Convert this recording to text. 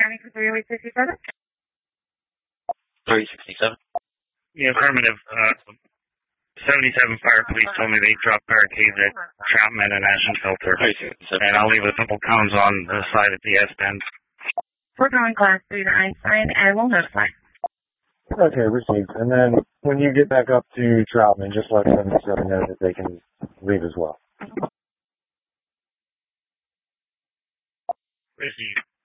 County for 3867? 367? Yeah, affirmative. 77 Fire Police told me they dropped barricades at Troutman and Ashland Filter. 367. And I'll leave a couple cones on the side at the S-bend. We're going class 3 to Einstein, and we'll notify. Okay, received. And then when you get back up to Troutman, just let them know that they can leave as well. Received.